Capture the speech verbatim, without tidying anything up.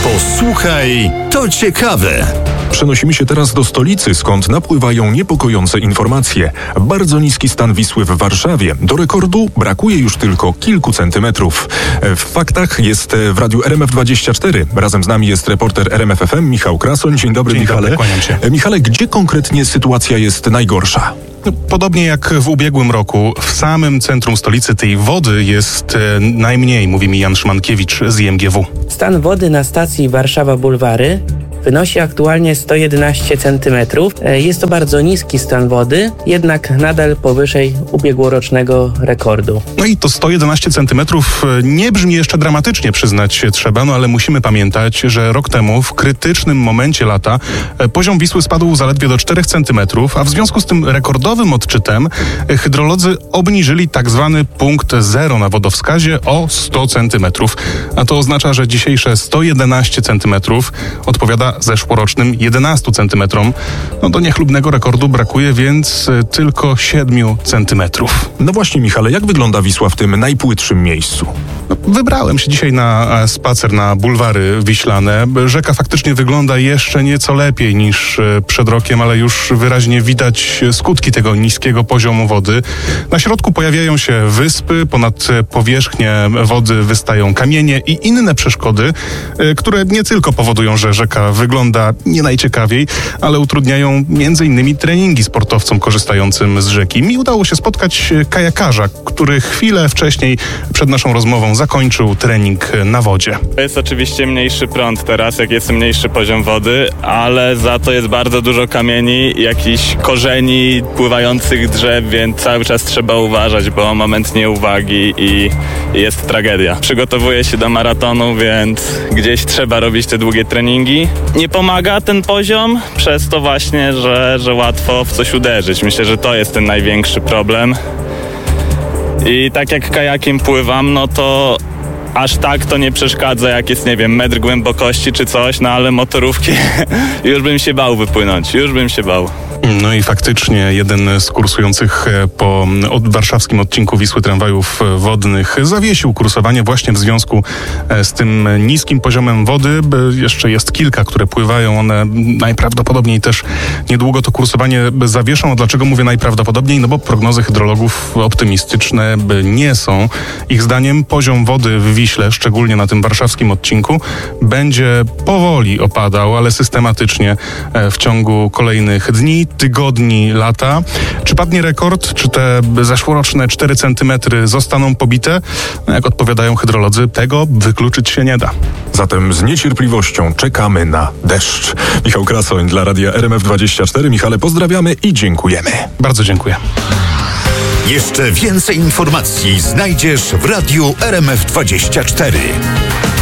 Posłuchaj, to ciekawe. Przenosimy się teraz do stolicy, skąd napływają niepokojące informacje. Bardzo niski stan Wisły w Warszawie. Do rekordu brakuje już tylko kilku centymetrów. W faktach jest w radiu R M F dwadzieścia cztery. Razem z nami jest reporter R M F F M Michał Krasoń. Dzień dobry, Dzień Michale. Dobry, kłaniam się. Michale, gdzie konkretnie sytuacja jest najgorsza? Podobnie jak w ubiegłym roku, w samym centrum stolicy tej wody jest e, najmniej, mówi mi Jan Szymankiewicz z I M G W. Stan wody na stacji Warszawa Bulwary wynosi aktualnie sto jedenaście centymetrów. Jest to bardzo niski stan wody, jednak nadal powyżej ubiegłorocznego rekordu. No i to sto jedenaście centymetrów nie brzmi jeszcze dramatycznie, przyznać się trzeba, no ale musimy pamiętać, że rok temu w krytycznym momencie lata poziom Wisły spadł zaledwie do czterech centymetrów, a w związku z tym rekordowym odczytem hydrolodzy obniżyli tak zwany punkt zero na wodowskazie o sto centymetrów. A to oznacza, że dzisiejsze sto jedenaście centymetrów odpowiada zeszłorocznym jedenastu centymetrom. No do niechlubnego rekordu brakuje więc tylko siedmiu centymetrów. No właśnie, Michale, jak wygląda Wisła w tym najpłytszym miejscu? No, wybrałem się dzisiaj na spacer na bulwary wiślane. Rzeka faktycznie wygląda jeszcze nieco lepiej niż przed rokiem, ale już wyraźnie widać skutki tego niskiego poziomu wody. Na środku pojawiają się wyspy, ponad powierzchnię wody wystają kamienie i inne przeszkody, które nie tylko powodują, że rzeka wygląda nie najciekawiej, ale utrudniają między innymi treningi sportowcom korzystającym z rzeki. Mi udało się spotkać kajakarza, który chwilę wcześniej przed naszą rozmową zakończył trening na wodzie. To jest oczywiście mniejszy prąd teraz, jak jest mniejszy poziom wody, ale za to jest bardzo dużo kamieni, jakichś korzeni, pływających drzew, więc cały czas trzeba uważać, bo moment nieuwagi i jest tragedia. Przygotowuję się do maratonu, więc gdzieś trzeba robić te długie treningi. Nie pomaga ten poziom, przez to właśnie, że, że łatwo w coś uderzyć. Myślę, że to jest ten największy problem. I tak jak kajakiem pływam, no to aż tak to nie przeszkadza, jak jest, nie wiem, metr głębokości czy coś, no ale motorówki już bym się bał wypłynąć, już bym się bał. No i faktycznie jeden z kursujących po od warszawskim odcinku Wisły tramwajów wodnych zawiesił kursowanie właśnie w związku z tym niskim poziomem wody. Jeszcze jest kilka, które pływają, one najprawdopodobniej też niedługo to kursowanie zawieszą. A dlaczego mówię najprawdopodobniej? No bo prognozy hydrologów optymistyczne nie są. Ich zdaniem poziom wody w Wiśle, szczególnie na tym warszawskim odcinku, będzie powoli opadał, ale systematycznie w ciągu kolejnych dni, tygodni, lata. Czy padnie rekord? Czy te zeszłoroczne cztery centymetry zostaną pobite? No jak odpowiadają hydrolodzy, tego wykluczyć się nie da. Zatem z niecierpliwością czekamy na deszcz. Michał Krasoń dla radia R M F dwadzieścia cztery. Michale, pozdrawiamy i dziękujemy. Bardzo dziękuję. Jeszcze więcej informacji znajdziesz w radiu R M F dwadzieścia cztery.